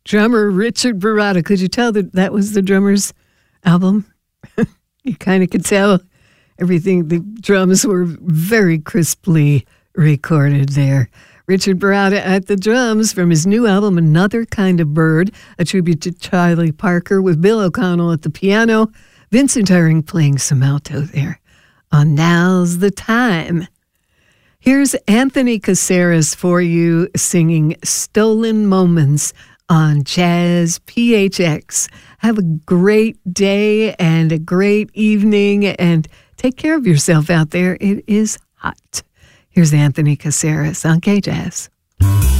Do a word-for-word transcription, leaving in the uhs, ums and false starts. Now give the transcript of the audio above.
drummer Richard Baratta. Could you tell that that was the drummer's album? You kind of could tell everything. The drums were very crisply recorded there. Richard Baratta at the drums from his new album, Another Kind of Bird, a tribute to Charlie Parker, with Bill O'Connell at the piano, Vincent Herring playing some alto there on Now's the Time. Here's Anthony Caceres for you singing Stolen Moments on Jazz P H X. Have a great day and a great evening, and take care of yourself out there. It is hot. Here's Anthony Caceres on K-Jazz.